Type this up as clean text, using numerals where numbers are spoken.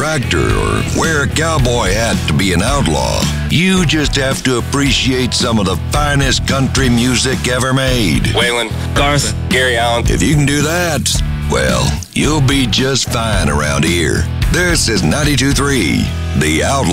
tractor or wear a cowboy hat to be an outlaw. You just have to appreciate some of the finest country music ever made. Waylon, Garth, Gary Allan. If you can do that, well, you'll be just fine around here. This is 92.3, The Outlaw.